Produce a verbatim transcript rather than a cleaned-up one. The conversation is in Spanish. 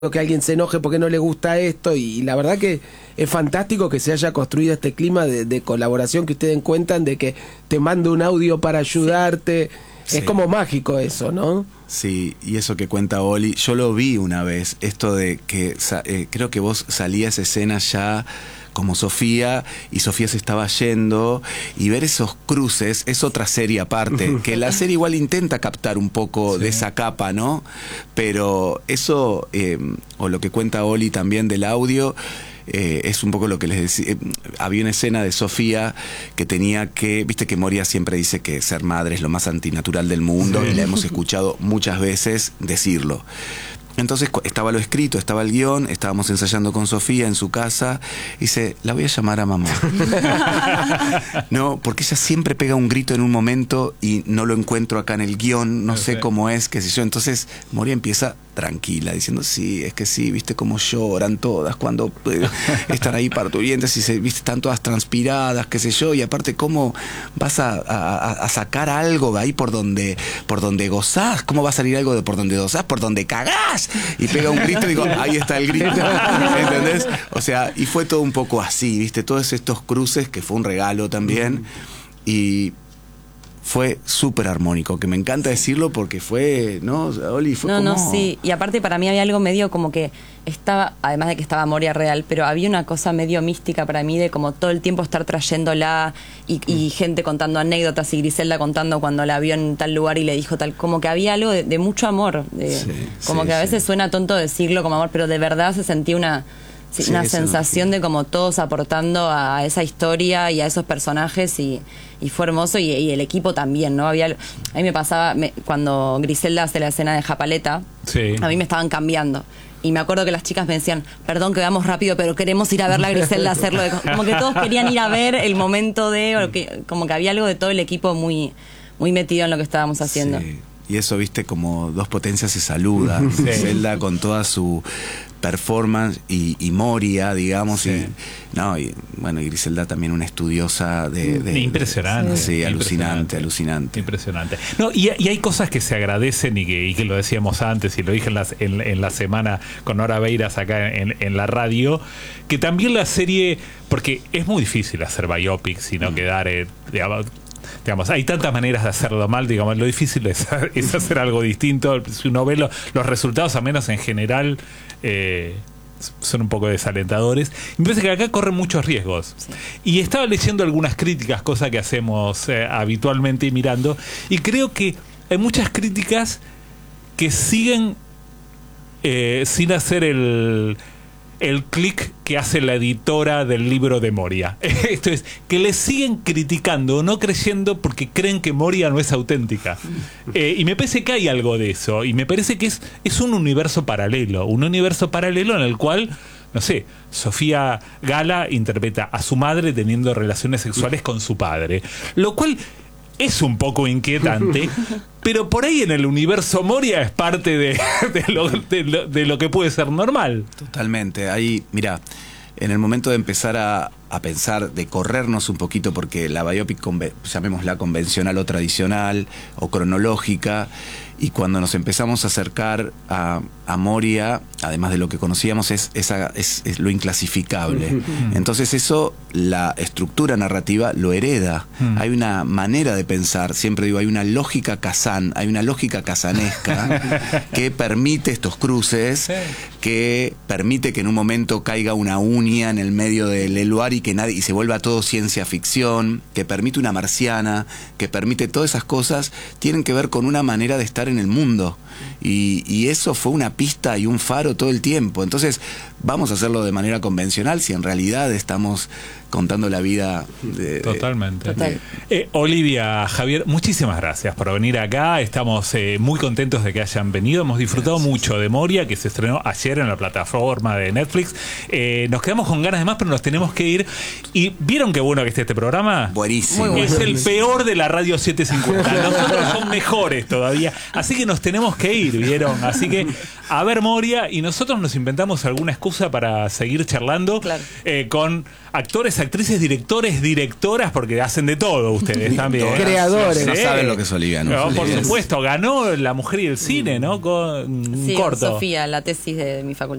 que alguien se enoje porque no le gusta esto, y la verdad que es fantástico que se haya construido este clima de, de colaboración que ustedes cuentan, de que te mando un audio para ayudarte. Sí. Es como mágico eso, ¿no? Sí, y eso que cuenta Oli, yo lo vi una vez, esto de que eh, creo que vos salías escena ya como Sofía, y Sofía se estaba yendo, y ver esos cruces es otra serie aparte, que la serie igual intenta captar un poco sí. de esa capa, ¿no? Pero eso, eh, o lo que cuenta Oli también del audio, eh, es un poco lo que les decía. Eh, había una escena de Sofía que tenía que, viste que Moria siempre dice que ser madre es lo más antinatural del mundo, sí. y la hemos escuchado muchas veces decirlo. Entonces estaba lo escrito, estaba el guión, estábamos ensayando con Sofía en su casa, y dice, la voy a llamar a mamá. No, porque ella siempre pega un grito en un momento y no lo encuentro acá en el guión, no sé cómo es, qué sé yo. Entonces Moria empieza tranquila, diciendo, sí, es que sí, viste cómo lloran todas cuando eh, están ahí parturientas y se, viste, están todas transpiradas, qué sé yo, y aparte cómo vas a, a, a sacar algo ahí por donde, por donde gozás, cómo va a salir algo de por donde gozás, por donde cagás, y pega un grito y digo, ahí está el grito, ¿entendés? O sea, y fue todo un poco así, viste, todos estos cruces, que fue un regalo también, y fue súper armónico, que me encanta decirlo porque fue, ¿no? Oli, fue no, como... No, sí, y aparte para mí había algo medio como que estaba, además de que estaba Moria real, pero había una cosa medio mística para mí de como todo el tiempo estar trayéndola y, y mm. gente contando anécdotas, y Griselda contando cuando la vio en tal lugar y le dijo tal, como que había algo de, de mucho amor, de, sí, como sí, que a veces sí. suena tonto decirlo como amor, pero de verdad se sentía una... Sí, sí, una sensación no, sí. de como todos aportando a esa historia y a esos personajes, y, y fue hermoso, y, y el equipo también, ¿no? Había, a mí me pasaba, me, cuando Griselda hace la escena de Japaleta, sí. a mí me estaban cambiando. Y me acuerdo que las chicas me decían, perdón que vamos rápido, pero queremos ir a ver a Griselda hacerlo. De, como que todos querían ir a ver el momento de... O que, como que había algo de todo el equipo muy, muy metido en lo que estábamos haciendo. Sí. Y eso, viste, como dos potencias se saludan. Sí. Griselda con toda su performance y, y Moria, digamos, sí. y no, y bueno, y Griselda también una estudiosa de, de impresionante, de, sí, impresionante, alucinante, alucinante, impresionante. No, y, y hay cosas que se agradecen y que, y que lo decíamos antes y lo dije en la, en, en la semana con Nora Beiras acá en, en la radio, que también la serie, porque es muy difícil hacer biopics sino mm. quedar eh, digamos, digamos, hay tantas maneras de hacerlo mal, digamos, lo difícil es, es hacer algo distinto. Si uno ve lo, los resultados, al menos en general, eh, son un poco desalentadores. Me parece que acá corren muchos riesgos. Sí. Y estaba leyendo algunas críticas, cosa que hacemos eh, habitualmente y mirando, y creo que hay muchas críticas que siguen eh, sin hacer el... el clic que hace la editora del libro de Moria. Esto es, que le siguen criticando o no creyendo porque creen que Moria no es auténtica. Eh, y me parece que hay algo de eso. Y me parece que es, es un universo paralelo. Un universo paralelo en el cual, no sé, Sofía Gala interpreta a su madre teniendo relaciones sexuales con su padre. Lo cual es un poco inquietante, pero por ahí en el universo Moria es parte de, de, lo, de, lo, de lo que puede ser normal. Totalmente. Ahí, mira, en el momento de empezar a, a pensar, de corrernos un poquito, porque la biopic, conven, llamémosla convencional o tradicional o cronológica, y cuando nos empezamos a acercar a, a Moria, además de lo que conocíamos, es, esa, es, es lo inclasificable. Entonces eso, la estructura narrativa lo hereda. Mm. Hay una manera de pensar, siempre digo, hay una lógica Kazan, hay una lógica kazanesca que permite estos cruces, sí. que permite que en un momento caiga una uña en el medio del eluar y que nadie, y se vuelva todo ciencia ficción, que permite una marciana, que permite todas esas cosas, tienen que ver con una manera de estar en el mundo, y, y eso fue una pista y un faro todo el tiempo. Entonces vamos a hacerlo de manera convencional si en realidad estamos contando la vida de, totalmente de, Total. eh, Olivia, Javier, muchísimas gracias por venir acá. Estamos eh, muy contentos de que hayan venido. Hemos disfrutado gracias. mucho de Moria, que se estrenó ayer en la plataforma de Netflix. eh, nos quedamos con ganas de más, pero nos tenemos que ir. Y ¿vieron qué bueno que esté este programa? Buenísimo. Es el peor de la radio setecientos cincuenta. Nosotros son mejores todavía, así que nos tenemos que que ir, ¿vieron? Así que, a ver, Moria, y nosotros nos inventamos alguna excusa para seguir charlando Claro. eh, con actores, actrices, directores, directoras, porque hacen de todo ustedes también. ¿eh? Creadores. No saben lo que es Olivia, ¿no? No, por Olivia es- supuesto, ganó La Mujer y el Cine, ¿no? Con un Sí, corto. Sofía, la tesis de, de mi facultad.